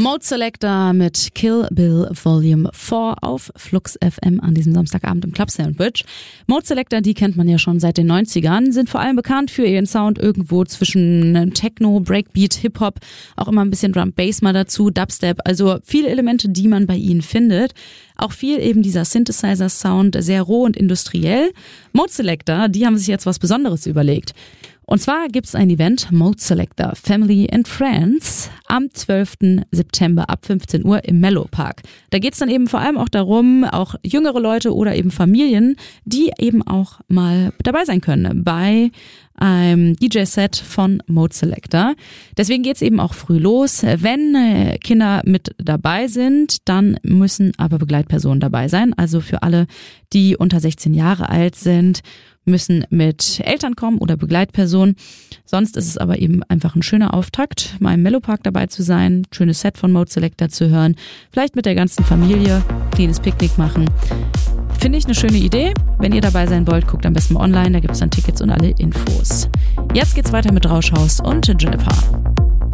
Mode Selector mit Kill Bill Volume 4 auf Flux FM an diesem Samstagabend im Club Sandwich. Mode Selector, die kennt man ja schon seit den 90ern, sind vor allem bekannt für ihren Sound irgendwo zwischen Techno, Breakbeat, Hip-Hop, auch immer ein bisschen Drum-Bass mal dazu, Dubstep, also viele Elemente, die man bei ihnen findet. Auch viel eben dieser Synthesizer-Sound, sehr roh und industriell. Mode Selector, die haben sich jetzt was Besonderes überlegt. Und zwar gibt's ein Event, Mode Selector Family and Friends, am 12. September ab 15 Uhr im Mellow Park. Da geht's dann eben vor allem auch darum, auch jüngere Leute oder eben Familien, die eben auch mal dabei sein können bei einem DJ-Set von Mode Selector. Deswegen geht's eben auch früh los. Wenn Kinder mit dabei sind, dann müssen aber Begleitpersonen dabei sein. Also für alle, die unter 16 Jahre alt sind, müssen mit Eltern kommen oder Begleitpersonen. Sonst ist es aber eben einfach ein schöner Auftakt, mal im Mellow Park dabei zu sein, schönes Set von Mode Selector zu hören, vielleicht mit der ganzen Familie, kleines Picknick machen. Finde ich eine schöne Idee. Wenn ihr dabei sein wollt, guckt am besten mal online, da gibt es dann Tickets und alle Infos. Jetzt geht's weiter mit Rauschhaus und Juniper.